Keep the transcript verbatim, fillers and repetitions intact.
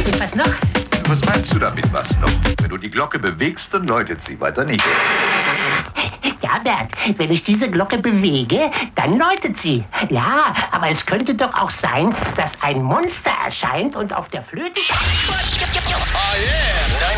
Und was noch? Was meinst du damit, was noch? Wenn du die Glocke bewegst, dann läutet sie, weiter nicht. Ja, Bert, wenn ich diese Glocke bewege, dann läutet sie. Ja, aber es könnte doch auch sein, dass ein Monster erscheint und auf der Flöte... Oh yeah!